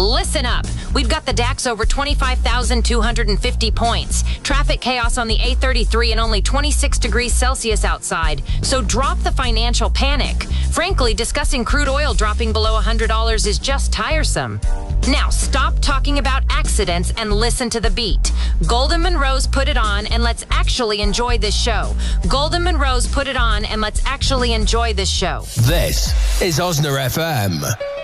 Listen up. We've got the DAX over 25,250 points. Traffic chaos on the A33 and only 26 degrees Celsius outside. So drop the financial panic. Frankly, discussing crude oil dropping below $100 is just tiresome. Now, stop talking about accidents and listen to the beat. Golden Monroe's Put It On, and let's actually enjoy this show. Golden Monroe's Put It On, and let's actually enjoy this show. This is Osna FM.